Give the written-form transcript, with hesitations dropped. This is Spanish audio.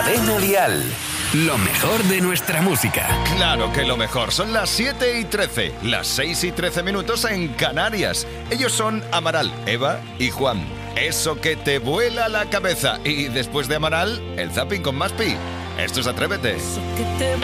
Cadena Dial. Lo mejor de nuestra música. Claro que lo mejor. Son las 7:13, las 6:13 minutos en Canarias. Ellos son Amaral, Eva y Juan. Eso que te vuela la cabeza. Y después de Amaral, el zapping con Maspi. Esto es Atrévete. Eso que te